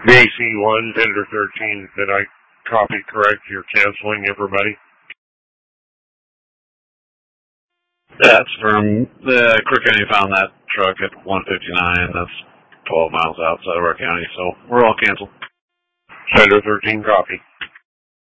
BC1, Vendor 13, did I copy correct? You're canceling everybody? That's from the Crook County found that truck at 159. That's 12 miles outside of our county, so we're all canceled. Vendor 13, copy.